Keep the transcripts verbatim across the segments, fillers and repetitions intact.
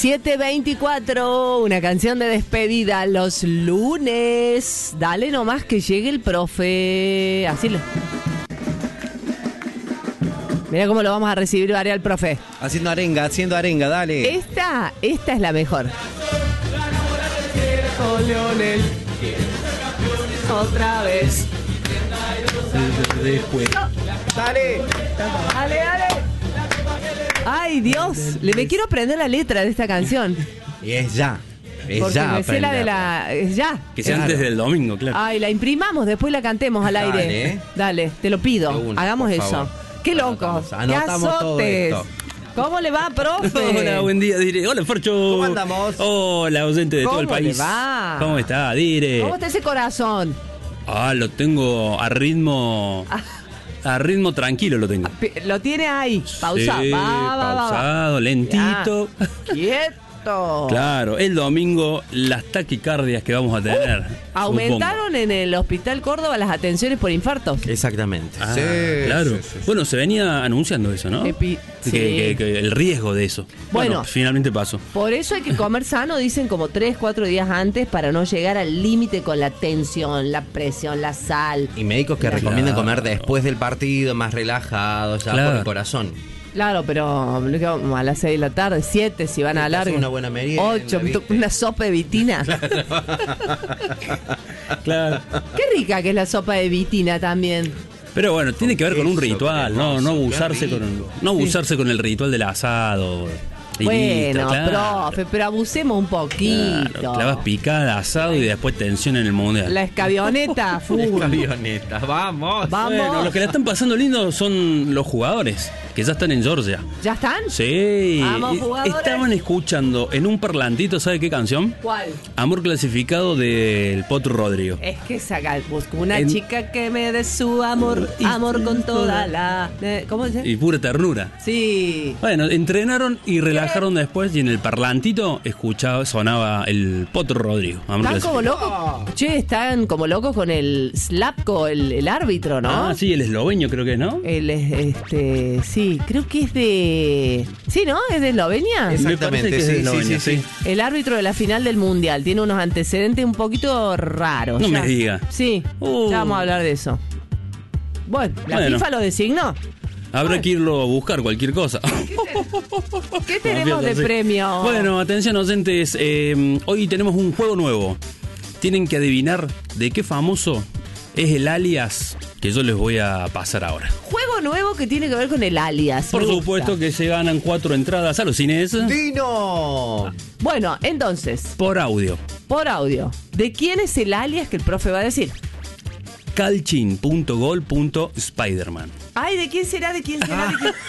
siete veinticuatro, una canción de despedida los lunes. Dale nomás que llegue el profe. Así le... Mira cómo lo vamos a recibir, Varia, al profe. Haciendo arenga, haciendo arenga, dale. Esta, esta es la mejor. Oh, Leonel. Otra vez. Después. Dale. Dale, dale. Ay, Dios. Le me quiero aprender la letra de esta canción. Y es ya. Es Porque ya. me sé la de la... Es ya. Que sea Claro. antes del domingo, claro. Ay, la imprimamos, después la cantemos al aire. Dale. Dale, te lo pido. De una, Hagamos por eso. favor. Qué locos. Anotamos, anotamos Qué todo azotes. esto. ¿Cómo le va, profe? Hola, buen día, Dire. Hola, Fercho. ¿Cómo andamos? Hola, ausente de todo el ¿Cómo le país. va? ¿Cómo está, Dire? ¿Cómo está ese corazón? Ah, lo tengo a ritmo... A ritmo tranquilo lo tengo. Pi- Lo tiene ahí. Pausa. Sí, va, va, va, va. pausado, lentito. Ya. Quieto. Claro, el domingo las taquicardias que vamos a tener. Aumentaron en el Hospital Córdoba las atenciones por infartos. Exactamente. Ah, Sí, claro. sí, sí, sí. Bueno, se venía anunciando eso, ¿no? Epi- Que- sí. que- que el riesgo de eso. Bueno, Bueno. finalmente pasó. Por eso hay que comer sano, dicen como tres, cuatro días antes para no llegar al límite con la tensión, la presión, la sal. Y médicos que Claro. recomiendan comer después del partido, más relajado, ya Claro. por el corazón. Claro, pero lo que vamos a las seis de la tarde, siete si van a Te haces largo. una buena merienda, Ocho, ¿viste? una sopa de vitina. Claro. Qué rica que es la sopa de vitina también. Pero bueno, tiene que ver con un queso, ritual, no, no cremoso, qué abusarse rico. con no abusarse con el ritual del asado. Y Bueno, listo, claro. profe, pero abusemos un poquito. Claro, clavas picada, asado y después tensión en el mundial. La escabioneta, full. Avioneta, vamos. Vamos. Bueno, los que la están pasando lindo son los jugadores, que ya están en Georgia. ¿Ya están? Sí, Vamos, y- jugadores. estaban escuchando en un parlantito, ¿sabe qué canción? ¿Cuál? Amor clasificado del Potro Rodrigo. Es que saca, busco una En- chica que me dé su amor, Y- amor con toda la... eh, ¿Cómo dice? Y pura ternura. Sí. Bueno, entrenaron y relajaron después y en el parlantito escuchaba, sonaba el Potro Rodrigo. Amor Están como clasificado. locos. Che, están como locos con el Slapko, el, el árbitro, ¿no? Ah, sí, el esloveño creo que es, ¿no? El, este, sí, creo que es de... Sí, ¿no? ¿Es de Eslovenia? Es- Me Exactamente, parece que es de sí, Eslovenia, sí, sí, El árbitro de la final del Mundial. Tiene unos antecedentes un poquito raros. No ya. me diga. Sí, Uh. ya vamos a hablar de eso. Bueno, la Bueno. FIFA lo designó. Habrá que irlo a buscar cualquier cosa. ¿Qué tenemos de Sí. premio? Bueno, atención oyentes, eh, hoy tenemos un juego nuevo. Tienen que adivinar de qué famoso es el alias que yo les voy a pasar ahora. Juego nuevo que tiene que ver con el alias. Por me gusta. supuesto que se ganan cuatro entradas a los cines ¡Dino! Bueno, entonces, por audio. por audio, ¿de quién es el alias que el profe va a decir? calchin punto gol punto spiderman. Ay, ¿de quién será? ¿De quién será? ¿De quién?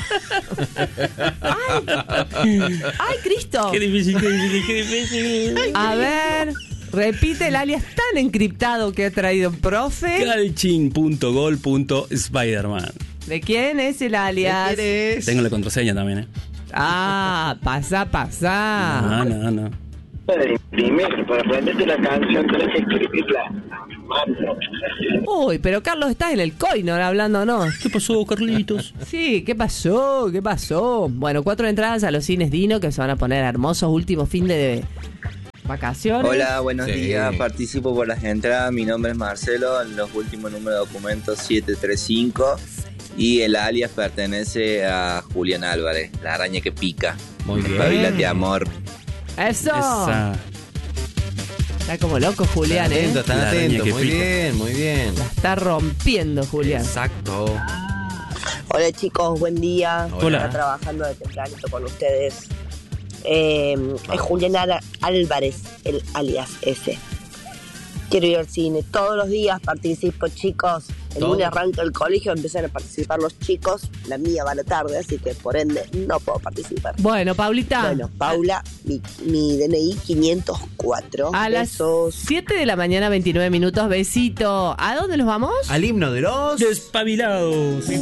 Ay, ay, Cristo. Qué difícil, qué difícil, qué difícil. A ver, repite el alias tan encriptado que ha traído el profe. calchin punto gol punto spiderman. ¿De quién es el alias? ¿Quién eres? Tengo la contraseña también, ¿eh? Ah, pasa, pasa. No, no, no. Para imprimir, para aprenderte la canción tenés que escribirla a mano. Uy, pero Carlos, estás en el coinor hablando, ¿no? ¿Qué pasó, Carlitos? Sí, ¿qué pasó? ¿Qué pasó? Bueno, cuatro entradas a los cines Dino que se van a poner hermosos últimos fin de vacaciones. Hola, buenos Sí. días. Participo por las entradas. Mi nombre es Marcelo. En los últimos números de documentos siete tres cinco. Y el alias pertenece a Julián Álvarez, la araña que pica. Muy bien. Espabilate, amor. ¡Eso! Esa. Está como loco Julián, Están ¿eh? atentos, están La araña atentos. que Muy pica. bien, muy bien. La está rompiendo Julián. Exacto. Hola chicos, buen día. Hola. Está trabajando de tempranito con ustedes. Eh, es Julián Ara- Álvarez, el alias ese. Quiero ir al cine todos los días, participo chicos. El Todo. lunes arranca el colegio, empiezan a participar los chicos. La mía va a la tarde, así que por ende no puedo participar. Bueno, Paulita. Bueno, Paula, mi, mi D N I quinientos cuatro. A las Besos. siete de la mañana, veintinueve minutos. Besito. ¿A dónde nos vamos? Al himno de los... Despabilados.